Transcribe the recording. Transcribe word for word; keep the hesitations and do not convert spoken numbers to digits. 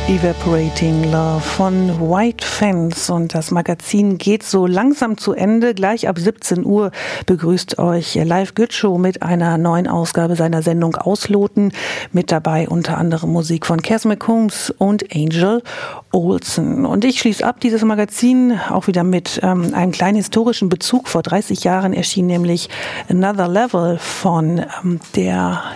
Evaporating Love von White Fence, und das Magazin geht so langsam zu Ende. Gleich ab siebzehn Uhr begrüßt euch Live Gütschow mit einer neuen Ausgabe seiner Sendung Ausloten. Mit dabei unter anderem Musik von Cass McCombs und Angel Olsen. Und ich schließe ab dieses Magazin auch wieder mit ähm, einem kleinen historischen Bezug. Vor dreißig Jahren erschien nämlich Another Level von ähm, der